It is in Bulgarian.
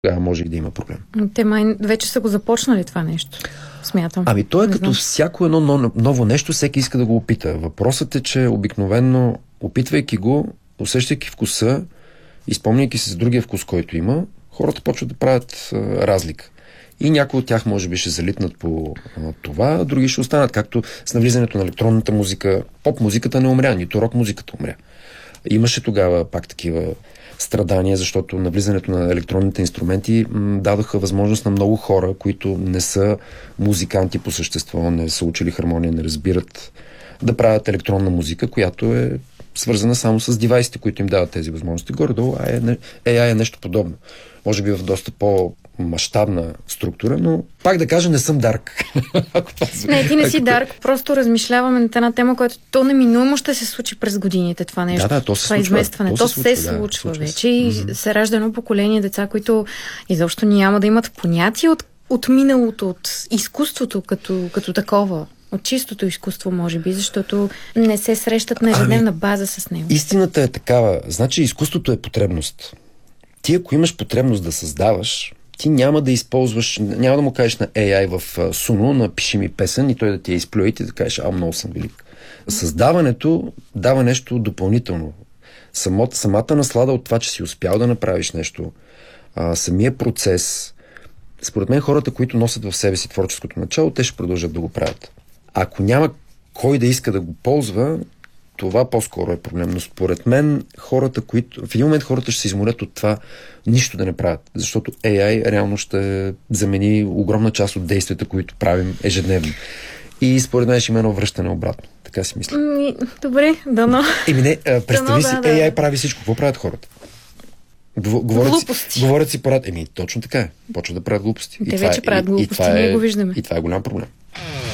тогава може и да има проблем. Те май вече са го започнали това нещо, смятам. Ами то е като всяко едно ново нещо, всеки иска да го опита. Въпросът е, че обикновенно, опитвайки го, усещайки вкуса, изпомняйки се с другия вкус, който има, хората почват да правят разлика. И някои от тях може би ще залитнат по това, а други ще останат. Както с навлизането на електронната музика, поп-музиката не умря, нито рок-музиката умря. Имаше тогава пак такива страдания, защото навлизането на електронните инструменти дадоха възможност на много хора, които не са музиканти по същество, не са учили хармония, не разбират, да правят електронна музика, която е свързана само с девайсите, които им дават тези възможности. Горе-долу AI е нещо подобно. Може би в доста по-мащабна структура, но пак да кажа, не съм дарк. Не, ти не си дарк, просто размишляваме на една тема, която то неминуемо ще се случи през годините, това нещо. Да, то се това случва. Изместване. То се случва вече и се ражда едно поколение деца, които изобщо няма да имат понятие от миналото, от изкуството като такова. От чистото изкуство, може би, защото не се срещат на ежедневна база с него. Истината е такава. Значи изкуството е потребност. Ти, ако имаш потребност да създаваш, ти няма да използваш, няма да му кажеш на AI в Суно, напиши ми песен и той да ти я изплюе и ти да кажеш, много съм велик. Създаването дава нещо допълнително. Самата наслада от това, че си успял да направиш нещо, самия процес, според мен хората, които носят в себе си творческото начало, те ще продължат да го правят. Ако няма кой да иска да го ползва, това по-скоро е проблем. Но според мен в един момент хората ще се изморят от това нищо да не правят. Защото AI реално ще замени огромна част от действията, които правим ежедневно. И според мен ще има едно връщане обратно. Така си мисля. Добре, дано. Представи си, AI прави всичко. Какво правят хората? Говорят си правят. Точно така е. Почват да правят глупости. Те вече правят глупости, ние го виждаме. И това е голям проблем.